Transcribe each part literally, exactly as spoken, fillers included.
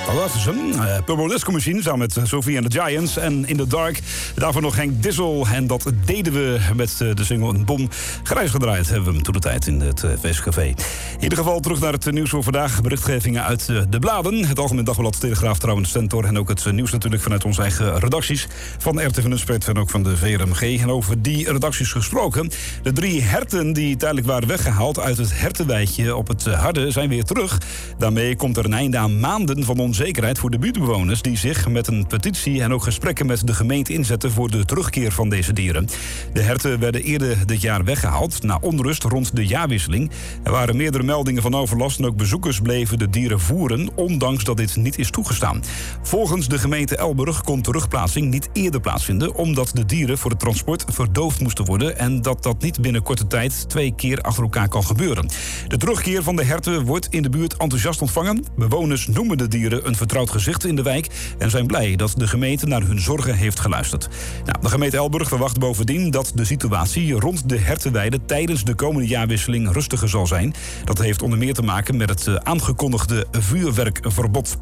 Dat was hem. Uh, Purple Disco Machine samen met Sophie and the Giants. En In the Dark. Daarvoor nog Henk Dissel. En dat deden we met de single Een Bom. Grijs gedraaid hebben we hem toen de tijd in het uh, feestcafé. In ieder geval terug naar het nieuws voor vandaag. Berichtgevingen uit uh, de bladen. Het Algemeen Dagblad, Telegraaf, Trouw en Stentor. En ook het uh, nieuws natuurlijk vanuit onze eigen redacties. Van R T V Nunspeet en ook van de V R M G. En over die redacties gesproken. De drie herten die tijdelijk waren weggehaald uit het hertenweidje op het Harde zijn weer terug. Daarmee komt er een einde aan maanden van onzekerheid voor de buurtbewoners die zich met een petitie en ook gesprekken met de gemeente inzetten voor de terugkeer van deze dieren. De herten werden eerder dit jaar weggehaald na onrust rond de jaarwisseling. Er waren meerdere meldingen van overlast en ook bezoekers bleven de dieren voeren, ondanks dat dit niet is toegestaan. Volgens de gemeente Elburg kon terugplaatsing niet eerder plaatsvinden, omdat de dieren voor het transport verdoofd moesten worden en dat dat niet binnen korte tijd twee keer achter elkaar kan gebeuren. De terugkeer van de herten wordt in de buurt enthousiast ontvangen. Bewoners noemen de dieren een vertrouwd gezicht in de wijk en zijn blij dat de gemeente naar hun zorgen heeft geluisterd. Nou, de gemeente Elburg verwacht bovendien dat de situatie rond de hertenweide tijdens de komende jaarwisseling rustiger zal zijn. Dat heeft onder meer te maken met het aangekondigde vuurwerkverbod.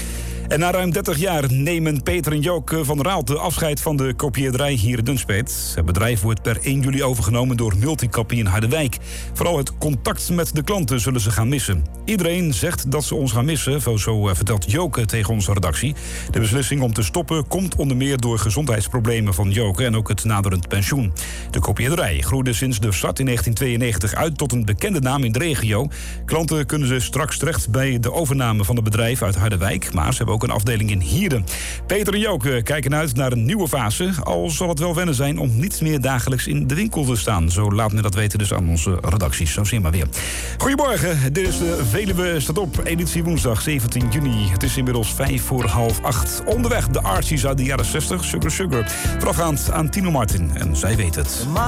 En na ruim dertig jaar nemen Peter en Joke van Raalte afscheid van de kopieerderij hier in Dunspeet. Het bedrijf wordt per één juli overgenomen door Multicopy in Harderwijk. Vooral het contact met de klanten zullen ze gaan missen. Iedereen zegt dat ze ons gaan missen, zo vertelt Joke tegen onze redactie. De beslissing om te stoppen komt onder meer door gezondheidsproblemen van Joke en ook het naderend pensioen. De kopieerderij groeide sinds de start in negentien tweeënnegentig uit tot een bekende naam in de regio. Klanten kunnen ze straks terecht bij de overname van het bedrijf uit Harderwijk, maar ze hebben ook een afdeling in Hierden. Peter en Joke kijken uit naar een nieuwe fase, al zal het wel wennen zijn om niet meer dagelijks in de winkel te staan. Zo laat me dat weten dus aan onze redacties. Zo zien we maar weer. Goedemorgen, dit is de Veluwe staat op, editie woensdag zeventien juni. Het is inmiddels vijf voor half acht. Onderweg de Archies uit de jaren zestig, Sugar Sugar. Voorafgaand aan Tino Martin en zij weet het.